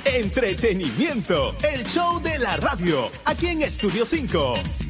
Entretenimiento, el show de la radio, aquí en Estudio 5.